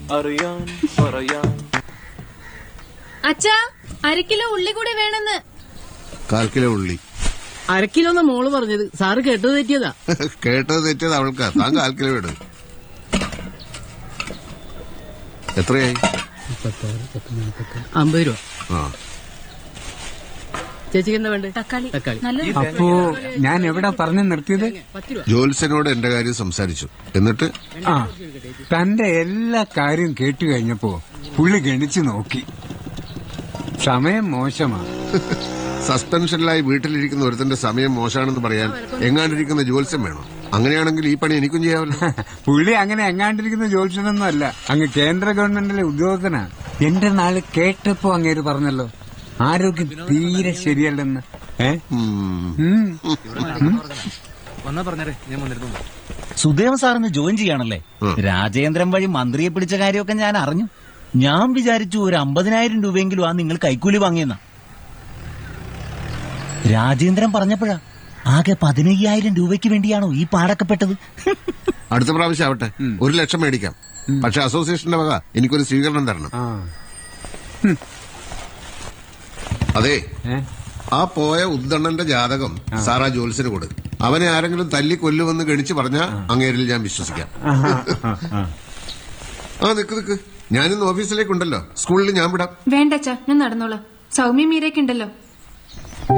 അറിയാൻ പറയാൻ. അച്ഛാ, 1/2 കിലോ ഉള്ളി കൂടി വേണമെന്ന്. 1/4 കിലോ ഉള്ളി. 1/2 കിലോന്ന മോള് പറഞ്ഞത്. സാറ് കേട്ടത് തെറ്റിയതാ. കേട്ടത് തെറ്റിയത് അവൾക്കാ. താൻ 1/4 കിലോ ഇടും. എത്രയായി? 50 രൂപ. ആ, ചേച്ചിക്ക് എന്താ വേണ്ടത്? തക്കാളി. അപ്പോ ഞാൻ എവിടെ പറഞ്ഞു നിർത്തിയത്? 10 രൂപ. ജോത്സ്യനോട് എന്റെ കാര്യം സംസാരിച്ചു. എന്നിട്ട് ആ, തന്റെ എല്ലാ കാര്യം കേട്ടു കഴിഞ്ഞപ്പോ പുള്ളി ഗണിച്ചു നോക്കി. സമയം മോശമാണ്. സസ്പെൻഷനിലായി വീട്ടിലിരിക്കുന്ന ഒരുത്തന്റെ സമയം മോശമാണെന്ന് പറയാൻ എങ്ങാണ്ടിരിക്കുന്ന ജോത്സ്യം വേണം. അങ്ങനെയാണെങ്കിൽ ഈ പണി എനിക്കും ചെയ്യാമല്ലോ. പുള്ളി അങ്ങനെ എങ്ങാണ്ടിരിക്കുന്ന ജോത്സ്യനൊന്നും അല്ല. അങ്ങ് കേന്ദ്ര ഗവൺമെന്റിലെ ഉദ്യോഗസ്ഥനാ. എന്റെ നാള് കേട്ടപ്പോ അങ്ങേര് പറഞ്ഞല്ലോ, ആരോഗ്യം തീരെ ശരിയല്ലെന്ന്. സുദേവ സാറിന് ജോയിൻ ചെയ്യാണല്ലേ? രാജേന്ദ്രൻ വഴി മന്ത്രിയെ പിടിച്ച കാര്യമൊക്കെ ഞാൻ അറിഞ്ഞു. ഞാൻ വിചാരിച്ചു ഒരു 50,000 രൂപയെങ്കിലും ആ നിങ്ങൾ കൈക്കൂലി വാങ്ങിയെന്ന. രാജേന്ദ്രൻ പറഞ്ഞപ്പോഴാ ആകെ 15,000 രൂപയ്ക്ക് വേണ്ടിയാണോ ഈ പാടക്കപ്പെട്ടത്? അടുത്ത പ്രാവശ്യം ആവട്ടെ, 1 ലക്ഷം മേടിക്കാം. പക്ഷെ അസോസിയേഷന്റെ വക എനിക്കൊരു സ്വീകരണം തരണം. അതെ, ആ പോയ ഉദ്ദണ്ണന്റെ ജാതകം സാറാ ജോത്സ്യന് കൊടു. അവനെ ആരെങ്കിലും തല്ലി കൊല്ലുമെന്ന് ഗണിച്ച് പറഞ്ഞാൽ അങ്ങേരിൽ ഞാൻ വിശ്വസിക്കാം. ആ, നിക്ക്. ഞാനിന്ന് ഓഫീസിലേക്കുണ്ടല്ലോ. സ്കൂളിൽ ഞാൻ വിടാം. വേണ്ടച്ചാ, ഞാൻ നടന്നോളാം. സൗമ്യ മീരയ്ക്കുണ്ടല്ലോ.